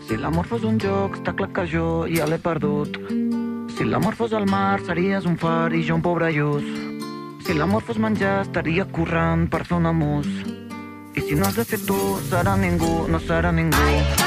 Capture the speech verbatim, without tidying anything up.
Si l'amor fos un joc, està clar que jo ja l'he perdut. Si l'amor fos el mar, series un far i jo un pobre lluç. Si l'amor fos menjar, estaria corrent per fer un amus. I si no has de fer tu, serà ningú, no serà ningú.